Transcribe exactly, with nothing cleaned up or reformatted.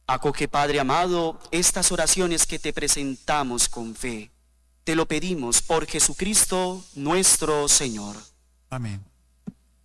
Acoge, Padre amado, estas oraciones que te presentamos con fe. Te lo pedimos por Jesucristo nuestro Señor. Amén.